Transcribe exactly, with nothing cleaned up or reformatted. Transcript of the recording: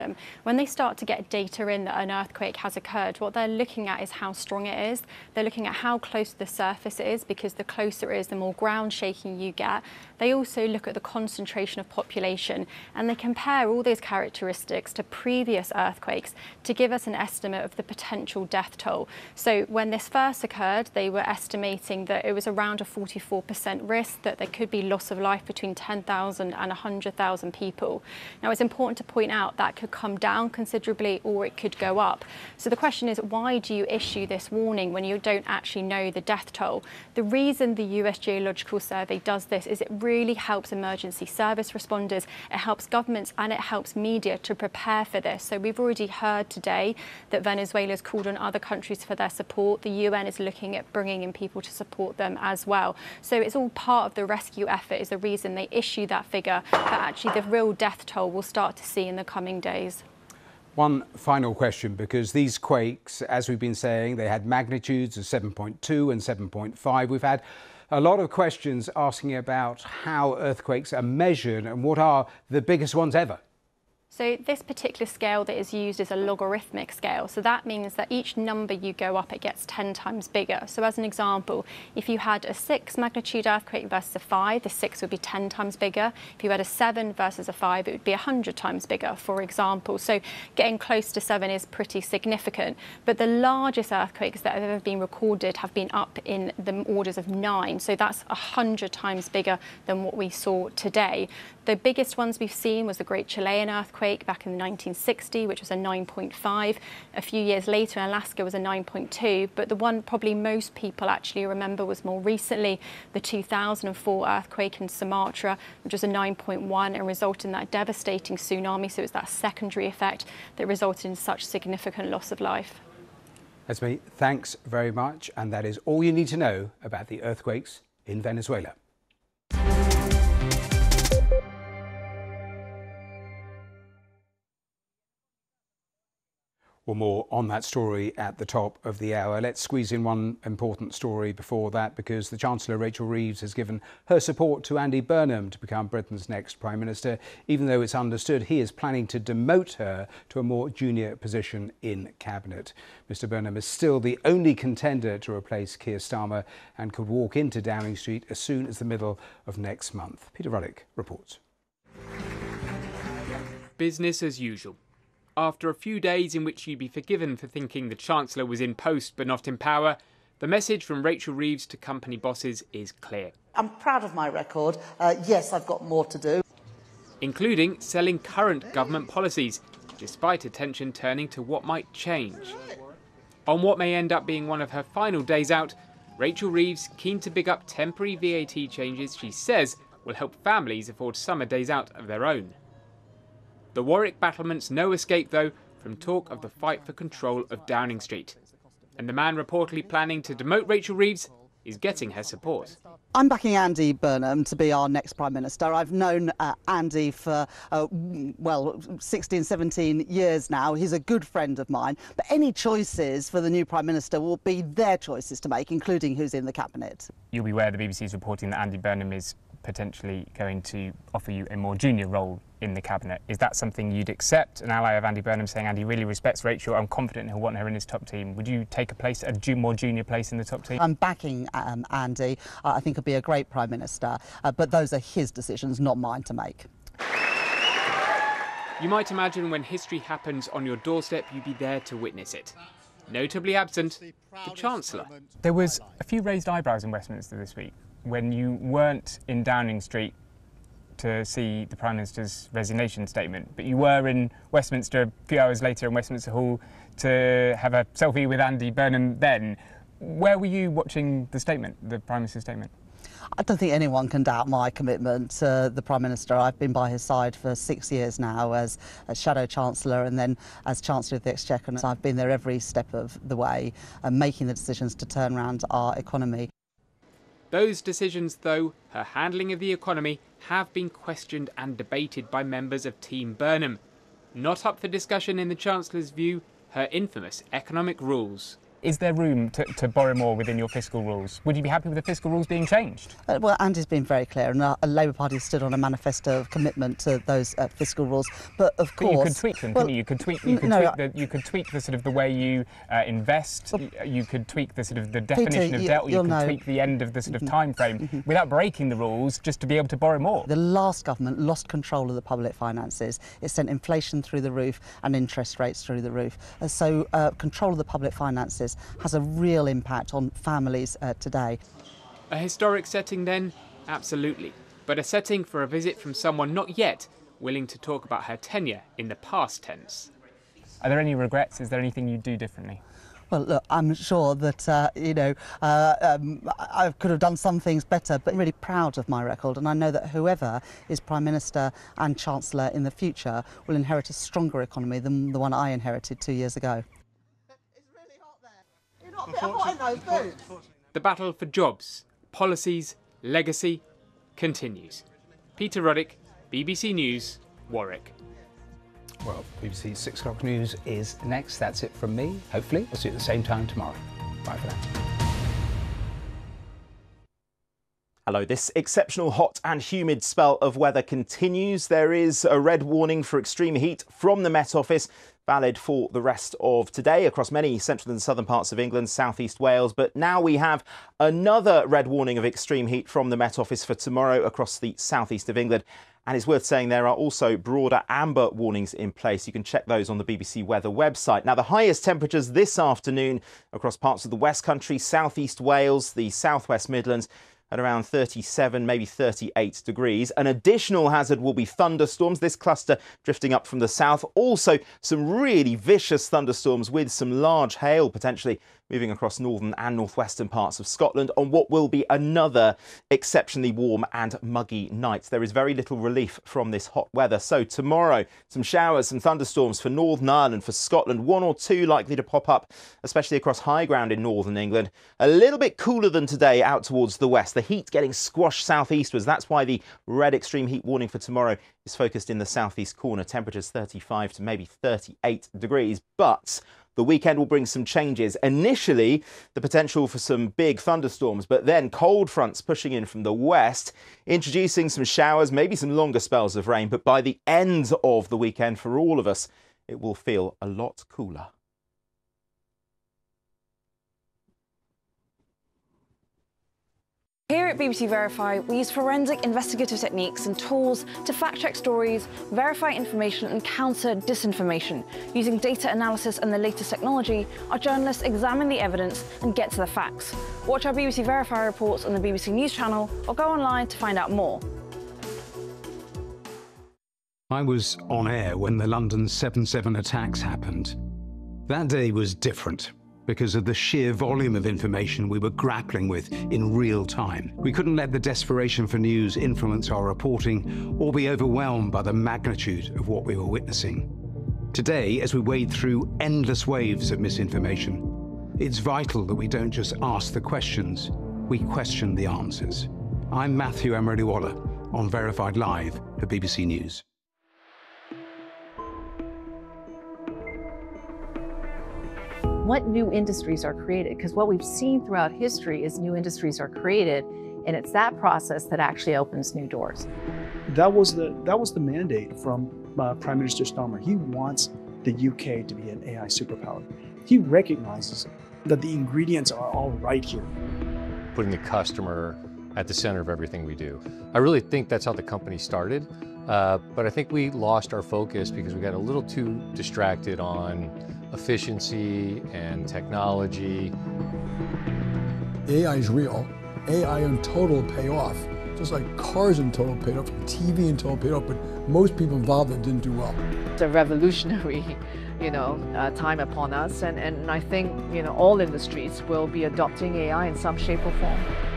When they start to get data in that an earthquake has occurred, what they're looking at is how strong it is. They're looking at how close to the surface it is, because the closer it is, the more ground shaking you get. They also look at the concentration of population, and they compare all those characteristics to previous earthquakes to give us an estimate of the potential death toll. So when this first occurred, they were estimating that it was around a forty-four percent risk that there could be loss of life between ten thousand and one hundred thousand people. Now, it's important to point out that could come down considerably or it could go up. So the question is, why do you issue this warning when you don't actually know the death toll? The reason the U S Geological Survey does this is it really helps emergency service responders, it helps governments, and it helps media to prepare for this. So we've already heard today that Venezuela's called on other countries for their support. The U N is looking at bringing in people to support them as well. So it's all part of the rescue effort, is the reason they issue that figure, but actually the real death toll we'll start to see in the coming days. One final question, because these quakes, as we've been saying, they had magnitudes of seven point two and seven point five. We've had a lot of questions asking about how earthquakes are measured and what are the biggest ones ever. So this particular scale that is used is a logarithmic scale. So that means that each number you go up, it gets ten times bigger. So as an example, if you had a six magnitude earthquake versus a five, the six would be ten times bigger. If you had a seven versus a five, it would be one hundred times bigger, for example. So getting close to seven is pretty significant. But the largest earthquakes that have ever been recorded have been up in the orders of nine. So that's one hundred times bigger than what we saw today. The biggest ones we've seen was the Great Chilean earthquake back in nineteen sixty, which was a nine point five. A few years later in Alaska was a nine point two, but the one probably most people actually remember was more recently the two thousand four earthquake in Sumatra, which was a nine point one and resulted in that devastating tsunami. So it's that secondary effect that resulted in such significant loss of life. Esme, thanks very much, and that is all you need to know about the earthquakes in Venezuela. Well, more on that story at the top of the hour. Let's squeeze in one important story before that, because the Chancellor, Rachel Reeves, has given her support to Andy Burnham to become Britain's next Prime Minister, even though it's understood he is planning to demote her to a more junior position in Cabinet. Mr Burnham is still the only contender to replace Keir Starmer and could walk into Downing Street as soon as the middle of next month. Peter Ruddock reports. Business as usual. After a few days in which you'd be forgiven for thinking the Chancellor was in post but not in power, the message from Rachel Reeves to company bosses is clear. I'm proud of my record. Uh, yes, I've got more to do. Including selling current government policies, despite attention turning to what might change. On what may end up being one of her final days out, Rachel Reeves keen to big up temporary V A T changes she says will help families afford summer days out of their own. The Warwick battlement's no escape, though, from talk of the fight for control of Downing Street. And the man reportedly planning to demote Rachel Reeves is getting her support. I'm backing Andy Burnham to be our next Prime Minister. I've known uh, Andy for, uh, well, sixteen, seventeen years now. He's a good friend of mine. But any choices for the new Prime Minister will be their choices to make, including who's in the Cabinet. You'll be aware the B B C is reporting that Andy Burnham is potentially going to offer you a more junior role in the Cabinet. Is that something you'd accept? An ally of Andy Burnham saying Andy really respects Rachel, I'm confident he'll want her in his top team. Would you take a place, a ju more junior place in the top team? I'm backing um, Andy. Uh, I think he'll be a great Prime Minister, uh, but those are his decisions, not mine to make. You might imagine when history happens on your doorstep, you'd be there to witness it. Notably absent, the Chancellor. There was a few raised eyebrows in Westminster this week when you weren't in Downing Street to see the Prime Minister's resignation statement, but you were in Westminster a few hours later in Westminster Hall to have a selfie with Andy Burnham then. Where were you watching the statement, the Prime Minister's statement? I don't think anyone can doubt my commitment to the Prime Minister. I've been by his side for six years now as, as Shadow Chancellor and then as Chancellor of the Exchequer. And I've been there every step of the way, uh, making the decisions to turn around our economy. Those decisions, though, her handling of the economy, have been questioned and debated by members of Team Burnham. Not up for discussion in the Chancellor's view, her infamous economic rules. Is there room to, to borrow more within your fiscal rules? Would you be happy with the fiscal rules being changed? Uh, well, Andy's been very clear, and the Labour Party stood on a manifesto of commitment to those uh, fiscal rules. But of but course, you could tweak them, well, couldn't you? You could tweak. You could, no, tweak the, you could tweak the sort of the way you uh, invest. Well, you could tweak the sort of the definition Peter, of you, debt. Or you could know. tweak the end of the sort of Mm-hmm. time frame mm-hmm. without breaking the rules, just to be able to borrow more. The last government lost control of the public finances. It sent inflation through the roof and interest rates through the roof. Uh, so uh, control of the public finances has a real impact on families uh, today. A historic setting then? Absolutely. But a setting for a visit from someone not yet willing to talk about her tenure in the past tense. Are there any regrets? Is there anything you'd do differently? Well, look, I'm sure that, uh, you know, uh, um, I could have done some things better, but I'm really proud of my record. And I know that whoever is Prime Minister and Chancellor in the future will inherit a stronger economy than the one I inherited two years ago. It's really hot there. You're not a bit hot in those boots. The battle for jobs, policies, legacy continues. Peter Ruddick, B B C News, Warwick. Well, B B C six o'clock news is next. That's it from me. Hopefully, we'll see you at the same time tomorrow. Bye for now. Hello, this exceptional hot and humid spell of weather continues. There is a red warning for extreme heat from the Met Office, valid for the rest of today across many central and southern parts of England, southeast Wales. But now we have another red warning of extreme heat from the Met Office for tomorrow across the southeast of England. And it's worth saying there are also broader amber warnings in place. You can check those on the B B C Weather website. Now, the highest temperatures this afternoon across parts of the West Country, southeast Wales, the southwest Midlands, at around thirty-seven, maybe thirty-eight degrees. An additional hazard will be thunderstorms, this cluster drifting up from the south. Also, some really vicious thunderstorms with some large hail potentially moving across northern and northwestern parts of Scotland on what will be another exceptionally warm and muggy night. There is very little relief from this hot weather. So tomorrow, some showers, some thunderstorms for Northern Ireland, for Scotland, one or two likely to pop up, especially across high ground in northern England. A little bit cooler than today out towards the west. The heat getting squashed southeastwards. That's why the red extreme heat warning for tomorrow is focused in the southeast corner. Temperatures thirty-five to maybe thirty-eight degrees. But the weekend will bring some changes. Initially, the potential for some big thunderstorms, but then cold fronts pushing in from the west, introducing some showers, maybe some longer spells of rain. But by the end of the weekend, for all of us, it will feel a lot cooler. Here at B B C Verify, we use forensic investigative techniques and tools to fact-check stories, verify information and counter disinformation. Using data analysis and the latest technology, our journalists examine the evidence and get to the facts. Watch our B B C Verify reports on the B B C News channel or go online to find out more. I was on air when the London seven seven attacks happened. That day was different because of the sheer volume of information we were grappling with in real time. We couldn't let the desperation for news influence our reporting or be overwhelmed by the magnitude of what we were witnessing. Today, as we wade through endless waves of misinformation, it's vital that we don't just ask the questions, we question the answers. I'm Matthew Emery-Waller on Verified Live for B B C News. What new industries are created? Because what we've seen throughout history is new industries are created, and it's that process that actually opens new doors. That was the that was the mandate from uh, Prime Minister Starmer. He wants the U K to be an A I superpower. He recognizes that the ingredients are all right here. Putting the customer at the center of everything we do. I really think that's how the company started, uh, but I think we lost our focus because we got a little too distracted on efficiency and technology. A I is real. A I in total pay off. Just like cars in total paid off, T V in total paid off, but most people involved that didn't do well. It's a revolutionary, you know, uh, time upon us, and, and I think, you know, all industries will be adopting A I in some shape or form.